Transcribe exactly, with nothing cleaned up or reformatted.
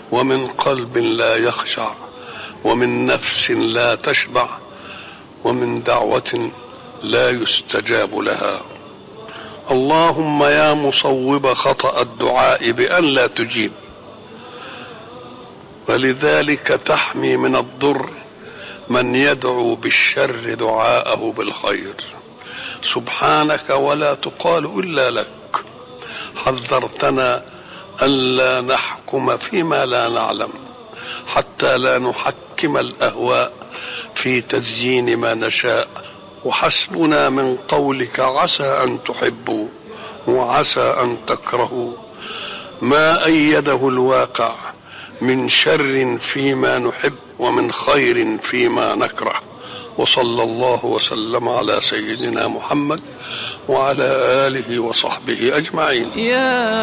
ومن قلب لا يخشع، ومن نفس لا تشبع، ومن دعوة لا يستجاب لها. اللهم يا مصوب خطأ الدعاء بأن لا تجيب، ولذلك تحمي من الضر من يدعو بالشر دعاءه بالخير. سبحانك ولا تقال إلا لك. حذرتنا ألا نحكم فيما لا نعلم، حتى لا نحكم الأهواء في تزيين ما نشاء. وحسبنا من قولك عسى أن تحبوا وعسى أن تكرهوا ما أيده الواقع من شر فيما نحب ومن خير فيما نكره. وصلى الله وسلم على سيدنا محمد وعلى آله وصحبه أجمعين.